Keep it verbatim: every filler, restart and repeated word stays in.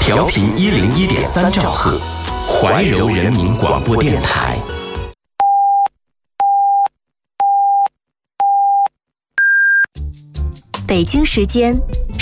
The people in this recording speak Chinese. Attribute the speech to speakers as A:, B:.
A: 调频一零一点三兆赫，怀柔人民广播电台。
B: 北京时间